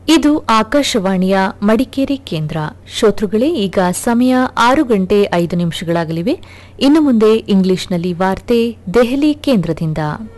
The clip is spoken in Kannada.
ಇದು ಆಕಾಶವಾಣಿಯ ಮಡಿಕೇರಿ ಕೇಂದ್ರ. ಶ್ರೋತೃಗಳೇ, ಈಗ ಸಮಯ 6:05 ಇನ್ನು ಮುಂದೆ ಇಂಗ್ಲಿಷ್ನಲ್ಲಿ ವಾರ್ತೆ ದೆಹಲಿ ಕೇಂದ್ರದಿಂದ.